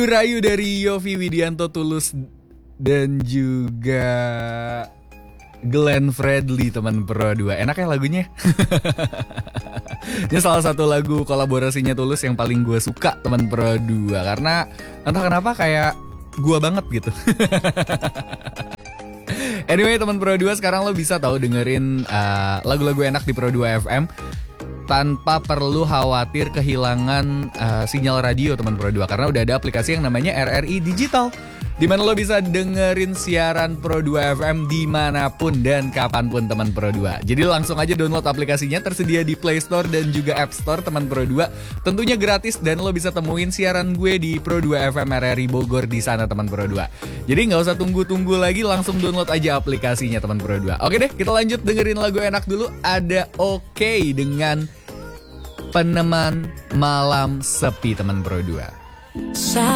Rayu dari Yofi Widianto Tulus dan juga Glenn Fredly, teman Pro 2. Enak ya lagunya? Ini salah satu lagu kolaborasinya Tulus yang paling gue suka, teman Pro 2. Karena entah kenapa kayak gue banget gitu. Anyway, teman Pro 2, sekarang lo bisa tahu dengerin lagu-lagu enak di Pro 2 FM tanpa perlu khawatir kehilangan sinyal radio, teman Pro 2, karena udah ada aplikasi yang namanya RRI Digital, di mana lo bisa dengerin siaran Pro 2 FM dimanapun dan kapanpun, teman Pro 2. Jadi langsung aja download aplikasinya, tersedia di Play Store dan juga App Store, teman Pro 2. Tentunya gratis dan lo bisa temuin siaran gue di Pro 2 FM RRI Bogor di sana, teman Pro 2. Jadi nggak usah tunggu-tunggu lagi, langsung download aja aplikasinya, teman Pro 2. Oke deh, kita lanjut dengerin lagu enak dulu. Ada Oke dengan Peneman Malam Sepi, teman Pro 2.